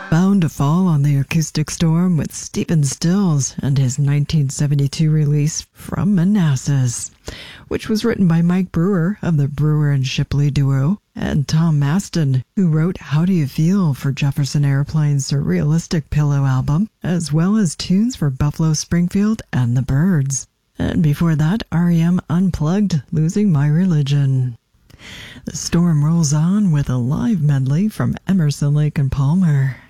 Bound to Fall on the Acoustic Storm with Stephen Stills and his 1972 release From Manassas, which was written by Mike Brewer of the Brewer and Shipley duo, and Tom Maston, who wrote How Do You Feel for Jefferson Airplane's Surrealistic Pillow album, as well as tunes for Buffalo Springfield and the Byrds. And before that, R.E.M. Unplugged, Losing My Religion. The storm rolls on with a live medley from Emerson, Lake and Palmer.